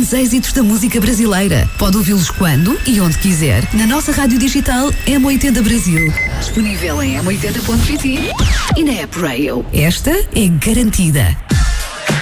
grandes êxitos da música brasileira. Pode ouvi-los quando e onde quiser na nossa rádio digital M80 Brasil. Disponível em m80.pt e na App Rail. Esta é garantida.